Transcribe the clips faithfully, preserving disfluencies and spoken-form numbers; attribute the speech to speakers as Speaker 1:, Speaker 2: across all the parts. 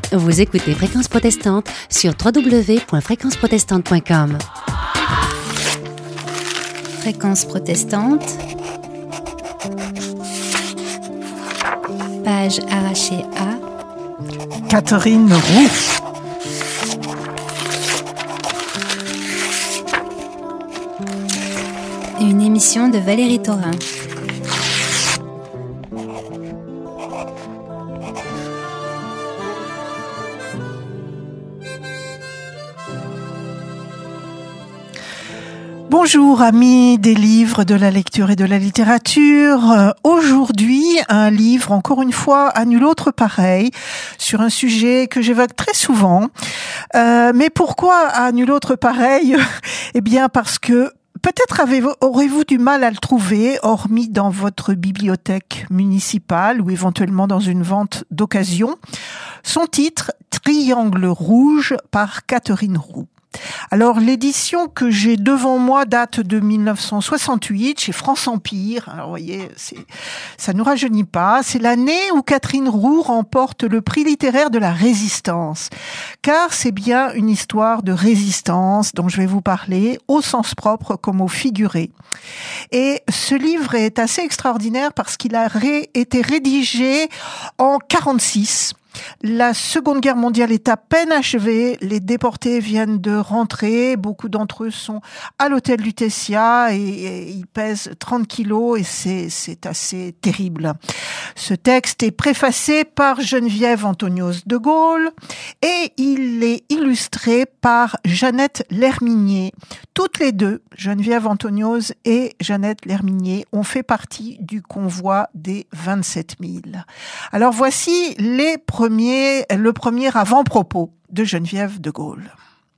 Speaker 1: Vous écoutez Fréquence Protestante sur w w w point fréquence protestante point com.
Speaker 2: Fréquence Protestante, page arrachée à
Speaker 3: Catherine Roux.
Speaker 2: Une émission de Valérie Thorin.
Speaker 3: Bonjour amis des livres, de la lecture et de la littérature. Euh, aujourd'hui, un livre, encore une fois, à nul autre pareil, sur un sujet que j'évoque très souvent. Euh, mais pourquoi à nul autre pareil ? Eh bien parce que peut-être avez-vous, aurez-vous du mal à le trouver, hormis dans votre bibliothèque municipale ou éventuellement dans une vente d'occasion. Son titre, Triangle rouge par Catherine Roux. Alors, l'édition que j'ai devant moi date de mille neuf cent soixante-huit chez France Empire. Alors, vous voyez, c'est, ça ne nous rajeunit pas. C'est l'année où Catherine Roux remporte le prix littéraire de la Résistance. Car c'est bien une histoire de résistance dont je vais vous parler, au sens propre comme au figuré. Et ce livre est assez extraordinaire parce qu'il a ré- été rédigé en quarante-six. La Seconde Guerre mondiale est à peine achevée, les déportés viennent de rentrer, beaucoup d'entre eux sont à l'hôtel Lutetia et, et ils pèsent trente kilos et c'est, c'est assez terrible. Ce texte est préfacé par Geneviève Antonios de Gaulle et il est illustré par Jeannette Lerminier. Toutes les deux, Geneviève Antonios et Jeannette Lerminier, ont fait partie du convoi des vingt-sept mille. Alors voici les premiers, le premier avant-propos de Geneviève de Gaulle.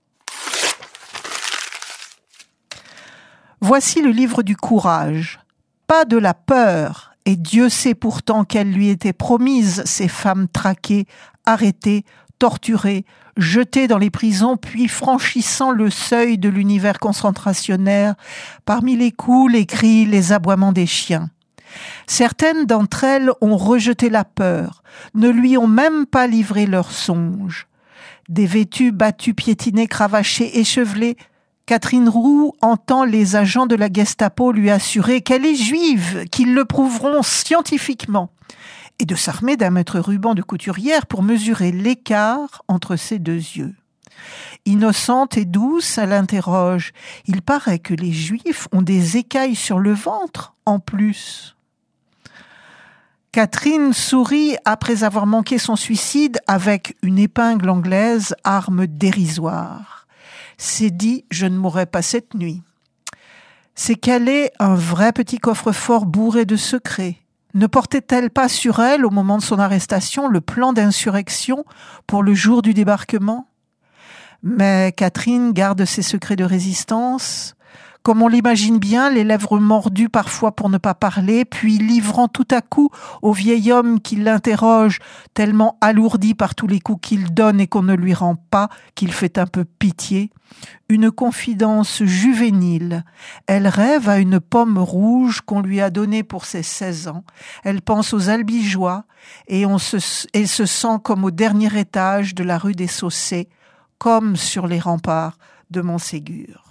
Speaker 3: Voici le livre du courage, pas de la peur, et Dieu sait pourtant qu'elle lui était promise, ces femmes traquées, arrêtées, torturées, jetées dans les prisons, puis franchissant le seuil de l'univers concentrationnaire, parmi les coups, les cris, les aboiements des chiens. Certaines d'entre elles ont rejeté la peur, ne lui ont même pas livré leurs songes. Dévêtues, battues, piétinées, cravachées, échevelées, Catherine Roux entend les agents de la Gestapo lui assurer qu'elle est juive, qu'ils le prouveront scientifiquement, et de s'armer d'un mètre ruban de couturière pour mesurer l'écart entre ses deux yeux. Innocente et douce, elle interroge. Il paraît que les Juifs ont des écailles sur le ventre, en plus. Catherine sourit après avoir manqué son suicide avec une épingle anglaise, arme dérisoire. C'est dit, je ne mourrai pas cette nuit. C'est qu'elle est un vrai petit coffre-fort bourré de secrets. Ne portait-elle pas sur elle, au moment de son arrestation, le plan d'insurrection pour le jour du débarquement ? Mais Catherine garde ses secrets de résistance, comme on l'imagine bien, les lèvres mordues parfois pour ne pas parler, puis livrant tout à coup au vieil homme qui l'interroge, tellement alourdi par tous les coups qu'il donne et qu'on ne lui rend pas, qu'il fait un peu pitié, une confidence juvénile. Elle rêve à une pomme rouge qu'on lui a donnée pour ses seize ans. Elle pense aux albigeois et on se, elle se sent comme au dernier étage de la rue des Saussets, comme sur les remparts de Montségur.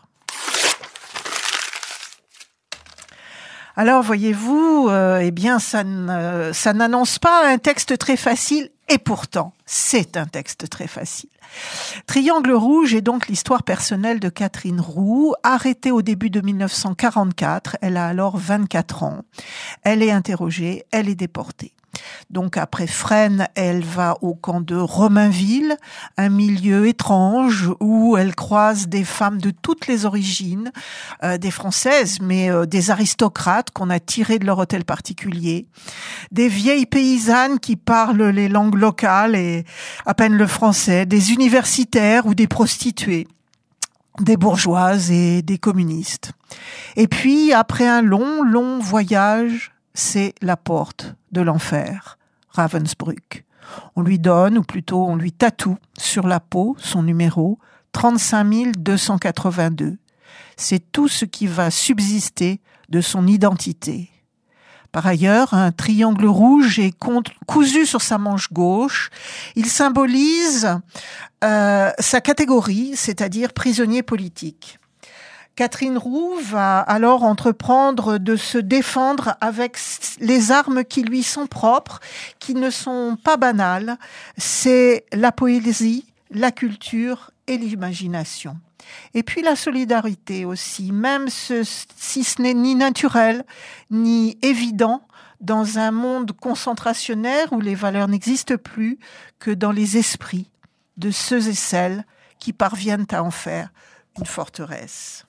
Speaker 3: Alors, voyez-vous, euh, eh bien, ça, ne, ça n'annonce pas un texte très facile, et pourtant, c'est un texte très facile. Triangle rouge est donc l'histoire personnelle de Catherine Roux, arrêtée au début de mille neuf cent quarante-quatre. Elle a alors vingt-quatre ans. Elle est interrogée, elle est déportée. Donc après Fresnes, elle va au camp de Romainville, un milieu étrange où elle croise des femmes de toutes les origines, euh, des Françaises, mais euh, des aristocrates qu'on a tirés de leur hôtel particulier, des vieilles paysannes qui parlent les langues locales et à peine le français, des universitaires ou des prostituées, des bourgeoises et des communistes. Et puis, après un long, long voyage, c'est la porte de l'enfer, Ravensbrück. On lui donne, ou plutôt on lui tatoue sur la peau son numéro trente-cinq mille deux cent quatre-vingt-deux. C'est tout ce qui va subsister de son identité. Par ailleurs, un triangle rouge est cousu sur sa manche gauche. Il symbolise euh, sa catégorie, c'est-à-dire prisonnier politique. Catherine Roux va alors entreprendre de se défendre avec les armes qui lui sont propres, qui ne sont pas banales. C'est la poésie, la culture et l'imagination. Et puis la solidarité aussi, même ce, si ce n'est ni naturel, ni évident, dans un monde concentrationnaire où les valeurs n'existent plus que dans les esprits de ceux et celles qui parviennent à en faire une forteresse.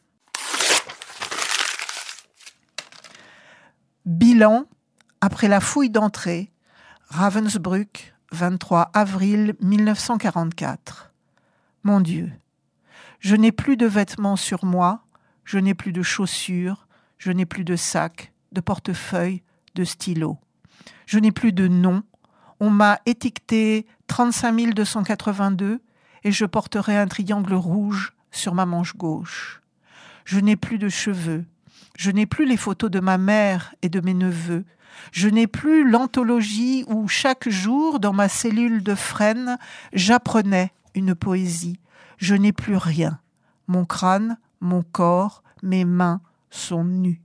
Speaker 3: Bilan, après la fouille d'entrée, Ravensbrück, vingt-trois avril mille neuf cent quarante-quatre. Mon Dieu, je n'ai plus de vêtements sur moi, je n'ai plus de chaussures, je n'ai plus de sac, de portefeuille, de stylo. Je n'ai plus de nom. On m'a étiqueté trente-cinq mille deux cent quatre-vingt-deux et je porterai un triangle rouge sur ma manche gauche. Je n'ai plus de cheveux. Je n'ai plus les photos de ma mère et de mes neveux. Je n'ai plus l'anthologie où chaque jour, dans ma cellule de Fresnes, j'apprenais une poésie. Je n'ai plus rien. Mon crâne, mon corps, mes mains sont nus.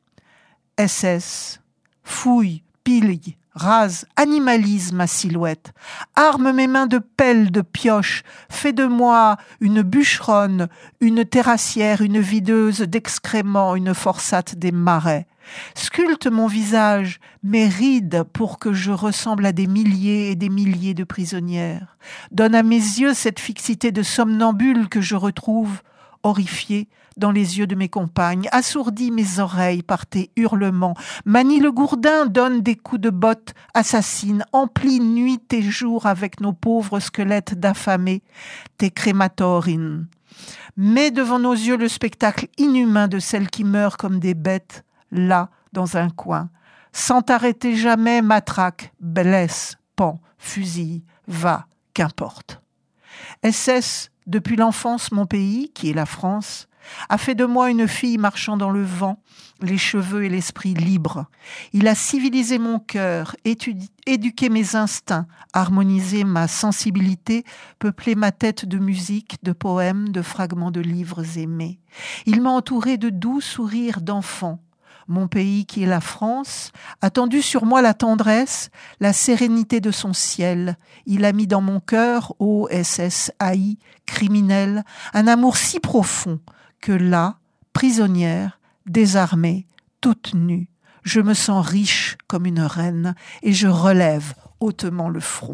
Speaker 3: S S, fouille, pille, rase, animalise ma silhouette, arme mes mains de pelle, de pioche, fais de moi une bûcheronne, une terrassière, une videuse d'excréments, une forçate des marais. Sculpte mon visage, mes rides pour que je ressemble à des milliers et des milliers de prisonnières. Donne à mes yeux cette fixité de somnambule que je retrouve, horrifiée, dans les yeux de mes compagnes, assourdis mes oreilles par tes hurlements, manie le gourdin, donne des coups de botte, assassine, emplis nuit et jour avec nos pauvres squelettes d'affamés, tes crématorines. Mets devant nos yeux le spectacle inhumain de celles qui meurent comme des bêtes, là, dans un coin. Sans t'arrêter jamais, matraque, blesse, pend, fusille, va, qu'importe. S S, depuis l'enfance, mon pays, qui est la France, a fait de moi une fille marchant dans le vent, les cheveux et l'esprit libres. Il a civilisé mon cœur, étudi- éduqué mes instincts, harmonisé ma sensibilité, peuplé ma tête de musique, de poèmes, de fragments de livres aimés. Il m'a entouré de doux sourires d'enfants. Mon pays qui est la France, a tendu sur moi la tendresse, la sérénité de son ciel. Il a mis dans mon cœur, ô S S haï, criminel, un amour si profond que là, prisonnière, désarmée, toute nue, je me sens riche comme une reine et je relève hautement le front.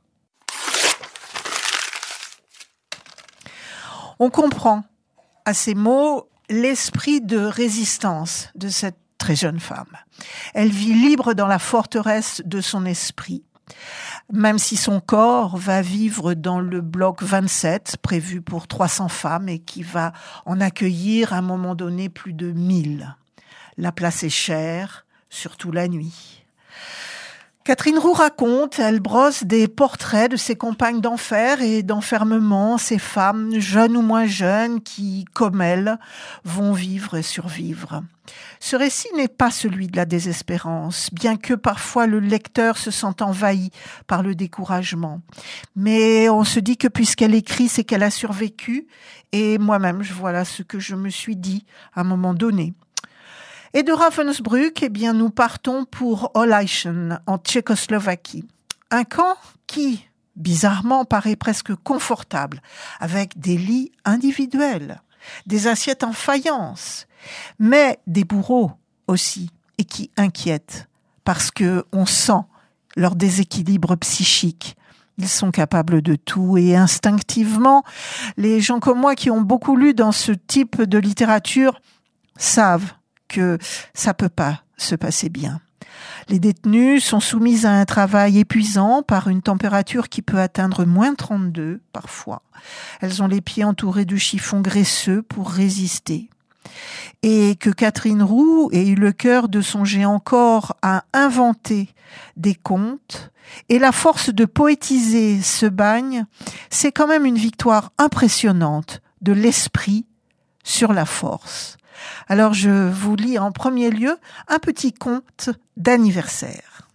Speaker 3: On comprend à ces mots l'esprit de résistance de cette très jeune femme. Elle vit libre dans la forteresse de son esprit, même si son corps va vivre dans le bloc vingt-sept, prévu pour trois cents femmes et qui va en accueillir à un moment donné plus de mille. La place est chère, surtout la nuit. Catherine Roux raconte, elle brosse des portraits de ses compagnes d'enfer et d'enfermement, ces femmes, jeunes ou moins jeunes, qui, comme elle, vont vivre et survivre. Ce récit n'est pas celui de la désespérance, bien que parfois le lecteur se sente envahi par le découragement. Mais on se dit que puisqu'elle écrit, c'est qu'elle a survécu, et moi-même, voilà ce que je me suis dit à un moment donné. Et de Ravensbrück, eh bien, nous partons pour Holleischen, en Tchécoslovaquie. Un camp qui, bizarrement, paraît presque confortable, avec des lits individuels, des assiettes en faïence, mais des bourreaux aussi, et qui inquiètent, parce que on sent leur déséquilibre psychique. Ils sont capables de tout et instinctivement, les gens comme moi qui ont beaucoup lu dans ce type de littérature savent que ça peut pas se passer bien. Les détenues sont soumises à un travail épuisant par une température qui peut atteindre moins trente-deux parfois. Elles ont les pieds entourés de chiffons graisseux pour résister. Et que Catherine Roux ait eu le cœur de songer encore à inventer des contes et la force de poétiser ce bagne, c'est quand même une victoire impressionnante de l'esprit sur la force. Alors je vous lis en premier lieu un petit conte d'anniversaire.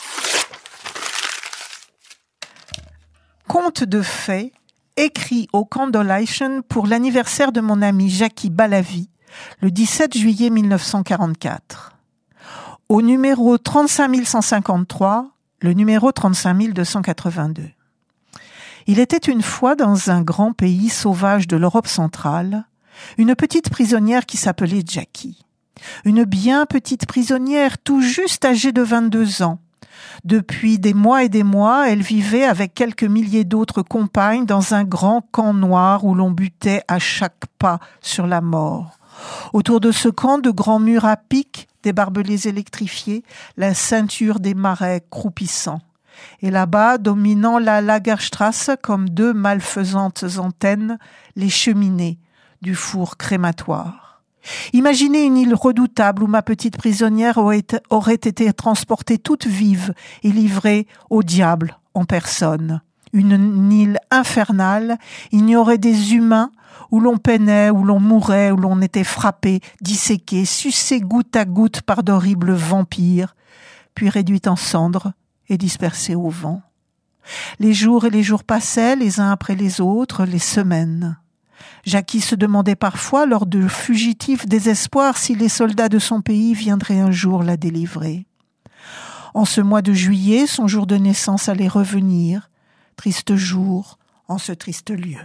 Speaker 3: Conte de fées, écrit au Candlelight pour l'anniversaire de mon ami Jackie Balavi, le dix-sept juillet mille neuf cent quarante-quatre. Au numéro trente-cinq mille cent cinquante-trois, le numéro trente-cinq mille deux cent quatre-vingt-deux. Il était une fois dans un grand pays sauvage de l'Europe centrale, une petite prisonnière qui s'appelait Jackie. Une bien petite prisonnière tout juste âgée de vingt-deux ans. Depuis des mois et des mois, elle vivait avec quelques milliers d'autres compagnes dans un grand camp noir où l'on butait à chaque pas sur la mort. Autour de ce camp, de grands murs à pic, des barbelés électrifiés, la ceinture des marais croupissants. Et là-bas, dominant la Lagerstrasse comme deux malfaisantes antennes, les cheminées du four crématoire. Imaginez une île redoutable où ma petite prisonnière aurait été transportée toute vive et livrée au diable en personne. Une île infernale, il y aurait des humains où l'on peinait, où l'on mourait, où l'on était frappé, disséqué, sucé goutte à goutte par d'horribles vampires, puis réduit en cendres et dispersé au vent. Les jours et les jours passaient, les uns après les autres, les semaines. Jackie se demandait parfois, lors de fugitifs désespoirs, si les soldats de son pays viendraient un jour la délivrer. En ce mois de juillet, son jour de naissance allait revenir. Triste jour, en ce triste lieu.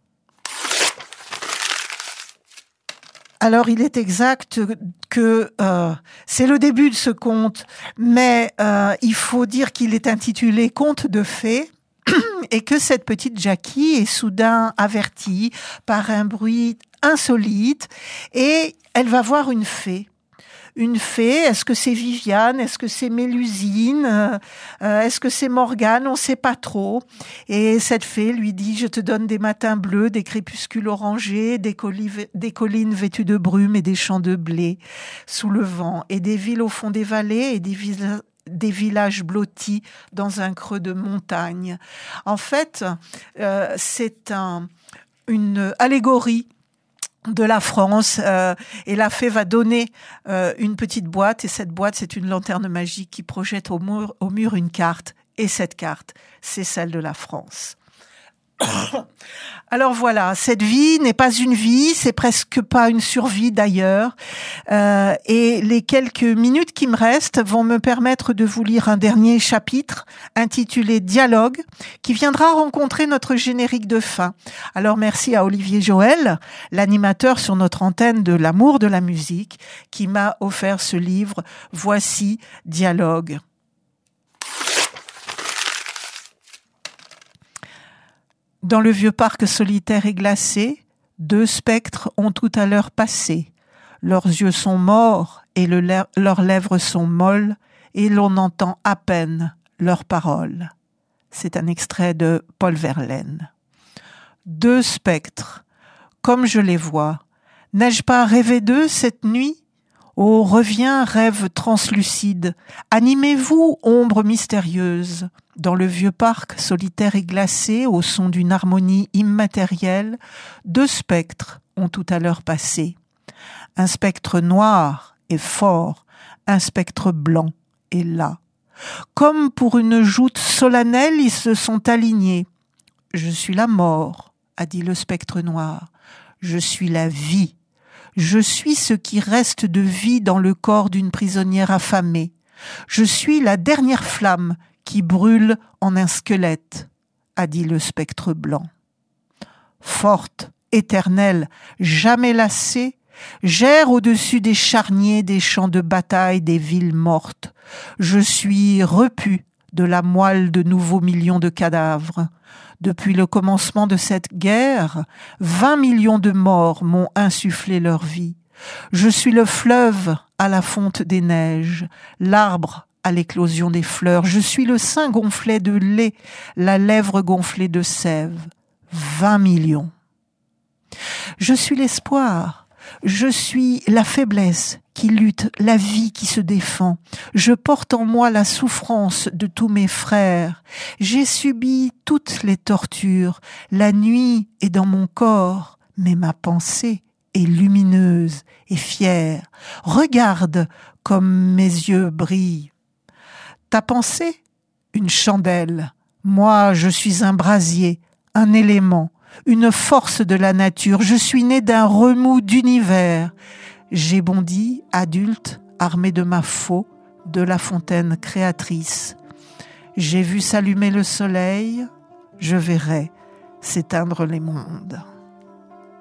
Speaker 3: Alors, il est exact que euh, c'est le début de ce conte, mais euh, il faut dire qu'il est intitulé « Conte de fées » et que cette petite Jackie est soudain avertie par un bruit insolite et elle va voir une fée. Une fée, est-ce que c'est Viviane, est-ce que c'est Mélusine, euh, est-ce que c'est Morgane, on ne sait pas trop. Et cette fée lui dit, je te donne des matins bleus, des crépuscules orangés, des, colli- des collines vêtues de brume et des champs de blé sous le vent, et des villes au fond des vallées et des, vil- des villages blottis dans un creux de montagne. En fait, euh, c'est un, une allégorie de la France, euh, et la fée va donner euh, une petite boîte, et cette boîte, c'est une lanterne magique qui projette au mur, au mur une carte, et cette carte, c'est celle de la France. Alors voilà, cette vie n'est pas une vie, c'est presque pas une survie d'ailleurs, euh, et les quelques minutes qui me restent vont me permettre de vous lire un dernier chapitre intitulé Dialogue, qui viendra rencontrer notre générique de fin. Alors merci à Olivier Joël, l'animateur sur notre antenne de l'amour de la musique, qui m'a offert ce livre. Voici Dialogue. Dans le vieux parc solitaire et glacé, deux spectres ont tout à l'heure passé. Leurs yeux sont morts et le la- leurs lèvres sont molles et l'on entend à peine leurs paroles. C'est un extrait de Paul Verlaine. Deux spectres, comme je les vois. N'ai-je pas rêvé d'eux cette nuit ? Oh, reviens, rêve translucide. Animez-vous, ombre mystérieuse. Dans le vieux parc solitaire et glacé, au son d'une harmonie immatérielle, deux spectres ont tout à l'heure passé. Un spectre noir et fort, un spectre blanc et là. Comme pour une joute solennelle, ils se sont alignés. Je suis la mort, a dit le spectre noir. Je suis la vie. Je suis ce qui reste de vie dans le corps d'une prisonnière affamée. Je suis la dernière flamme qui brûle en un squelette, a dit le spectre blanc. Forte, éternelle, jamais lassée, j'erre au-dessus des charniers, des champs de bataille, des villes mortes. Je suis repu de la moelle de nouveaux millions de cadavres. Depuis le commencement de cette guerre, vingt millions de morts m'ont insufflé leur vie. Je suis le fleuve à la fonte des neiges, l'arbre à l'éclosion des fleurs. Je suis le sein gonflé de lait, la lèvre gonflée de sève. Vingt millions. Je suis l'espoir. Je suis la faiblesse qui lutte, la vie qui se défend. Je porte en moi la souffrance de tous mes frères. J'ai subi toutes les tortures. La nuit est dans mon corps, mais ma pensée et lumineuse et fière. Regarde comme mes yeux brillent. Ta pensée, une chandelle. Moi, je suis un brasier, un élément, une force de la nature. Je suis né d'un remous d'univers. J'ai bondi, adulte, armé de ma faux, de la fontaine créatrice. J'ai vu s'allumer le soleil, je verrai s'éteindre les mondes.